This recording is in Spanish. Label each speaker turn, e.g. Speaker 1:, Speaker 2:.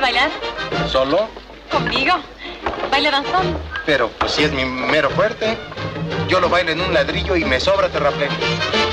Speaker 1: bailar?
Speaker 2: ¿Solo?
Speaker 1: ¿Conmigo? ¿Baila danzón?
Speaker 2: Pero, pues si es mi mero fuerte. Yo lo bailo en un ladrillo y me sobra terraplén.